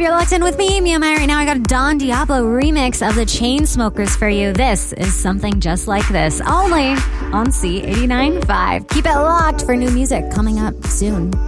You're locked in with me, Mia Mai. Right now, I got a Don Diablo remix of the Chainsmokers for you. This is Something Just Like This, only on C89.5. Keep it locked for new music coming up soon.